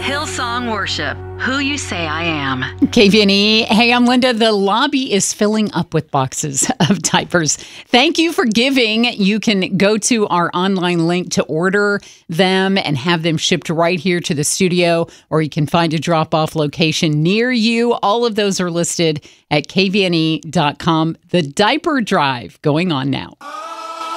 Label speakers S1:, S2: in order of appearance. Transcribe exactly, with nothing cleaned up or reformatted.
S1: Hillsong Worship, Who You Say I Am.
S2: K V N E. Hey, I'm Linda. The lobby is filling up with boxes of diapers. Thank you for giving. You can go to our online link to order them and have them shipped right here to the studio, or you can find a drop-off location near you. All of those are listed at K V N E dot com. The diaper drive going on now.